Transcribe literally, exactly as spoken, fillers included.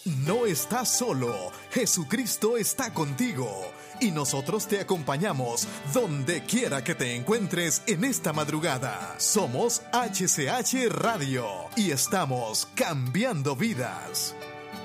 No estás solo, Jesucristo está contigo y nosotros te acompañamos donde quiera que te encuentres en esta madrugada. Somos H C H Radio y estamos cambiando vidas.